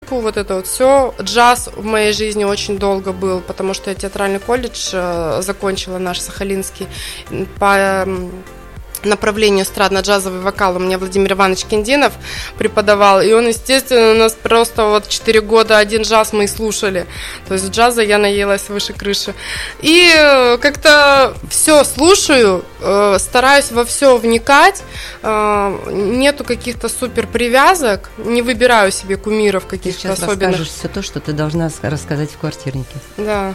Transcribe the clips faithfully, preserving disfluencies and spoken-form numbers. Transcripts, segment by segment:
музыку, вот это вот все. Джаз в моей жизни очень долго был, потому что я театральный колледж закончила, наш сахалинский, по направлению эстрадно-джазовый вокал. У меня Владимир Иванович Кендинов преподавал, и он, естественно, у нас просто вот четыре года один джаз мы и слушали. То есть джаза я наелась выше крыши. И как-то все слушаю, стараюсь во все вникать, нету каких-то супер привязок, не выбираю себе кумиров каких-то сейчас особенных. Расскажешь все то, что ты должна рассказать в квартирнике. Да.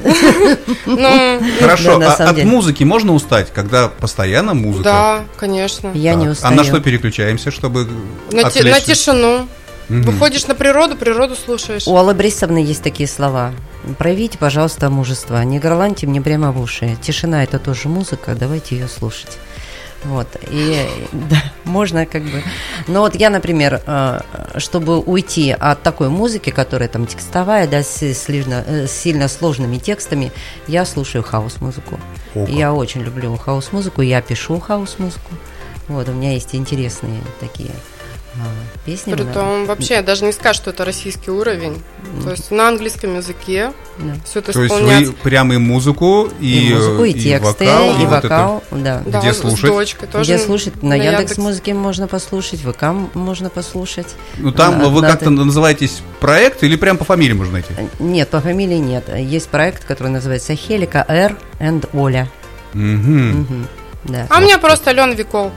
Хорошо, от музыки можно устать, когда постоянно музыка? Да. Конечно. Я так. не устаю. А на что переключаемся, чтобы на, ти- на тишину. Угу. Выходишь на природу, природу слушаешь. У Аллы Борисовны есть такие слова. Проявите, пожалуйста, мужество. Не горланьте мне прямо в уши. Тишина – это тоже музыка, давайте ее слушать. Вот. И да, можно как бы... Но вот я, например, чтобы уйти от такой музыки, которая там текстовая, да, с сильно, с сильно сложными текстами, я слушаю хаус-музыку. Ого. Я очень люблю хаус-музыку, я пишу хаус-музыку. Вот, у меня есть интересные такие а, песни. Притом да. вообще даже не скажешь, что это российский уровень. Mm. То есть на английском языке yeah. все это То исполняется. есть вы прямо и музыку, и, и музыку, и, и тексты, вокал, и, и вот вокал, это, да. Где да, слушать? С дочкой тоже. Где слушать? На, на Яндекс.Музыке можно послушать, в ВК можно послушать. Ну там а, вы надо... как-то называетесь проект или прям по фамилии можно найти? Нет, по фамилии нет. Есть проект, который называется Хелика Р энд Оля. Угу. Да. А у меня просто Алена Викол.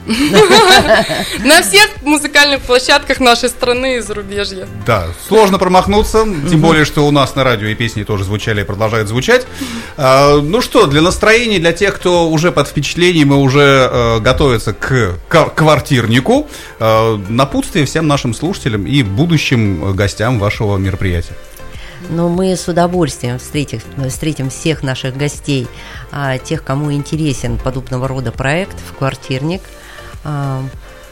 На всех музыкальных площадках нашей страны и зарубежья. Да, сложно промахнуться, тем более, что у нас на радио и песни тоже звучали и продолжают звучать. Ну что, для настроения, для тех, кто уже под впечатлением и уже готовится к квартирнику, напутствие всем нашим слушателям и будущим гостям вашего мероприятия. Но мы с удовольствием встретим, встретим всех наших гостей, а, тех, кому интересен подобного рода проект в квартирник. А,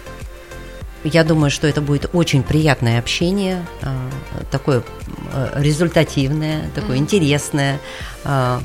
я думаю, что это будет очень приятное общение, а, такое а, результативное, такое mm-hmm. интересное. А,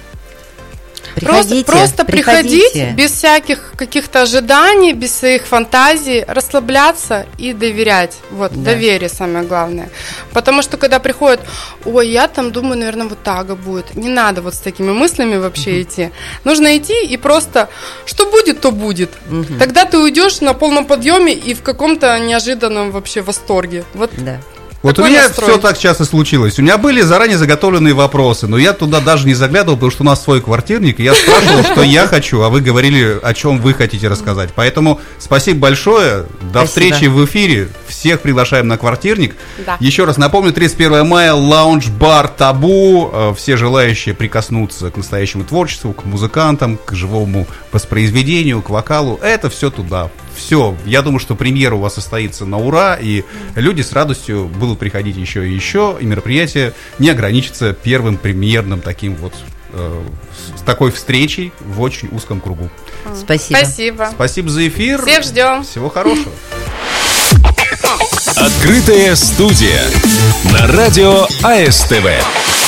Приходите, просто, просто приходите. приходить без всяких каких-то ожиданий, без своих фантазий, расслабляться и доверять. Вот, да. Доверие самое главное. Потому что когда приходят, ой, я там думаю, наверное, вот так будет. Не надо вот с такими мыслями вообще uh-huh. идти. Нужно идти и просто, что будет, то будет. Uh-huh. Тогда ты уйдешь на полном подъеме и в каком-то неожиданном вообще восторге. Вот. Да. Вот Такой у меня настрой. все так часто случилось. У меня были заранее заготовленные вопросы, но я туда даже не заглядывал, потому что у нас свой квартирник, и я спрашивал, что я хочу, а вы говорили, о чем вы хотите рассказать. Поэтому спасибо большое, до спасибо. Встречи в эфире. Всех приглашаем на квартирник. Да. Еще раз напомню, тридцать первого мая, лаунж-бар «Табу». Все желающие прикоснуться к настоящему творчеству, к музыкантам, к живому воспроизведению, к вокалу, это все туда. Все, я думаю, что премьера у вас состоится на ура, и люди с радостью будут приходить еще и еще, и мероприятие не ограничится первым премьерным таким вот, э, с такой встречей в очень узком кругу. Спасибо. Спасибо. Спасибо за эфир. Всех ждем. Всего хорошего. Открытая студия на радио АСТВ.